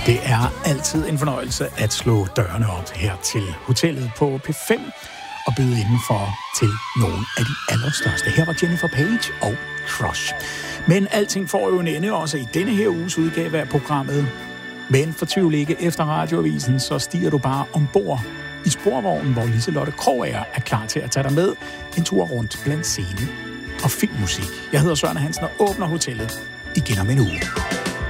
Det er altid en fornøjelse at slå dørene op her til hotellet på P5 og byde indenfor til nogle af de allerstørste. Her var Jennifer Page og Crush. Men alting får jo en ende også i denne her uges udgave af programmet. Men fortvivl ikke, efter radioavisen, så stiger du bare ombord i sporvognen, hvor Liselotte Krogager er klar til at tage dig med en tur rundt blandt scenen og filmmusik. Jeg hedder Søren Hansen og åbner hotellet igen om en uge.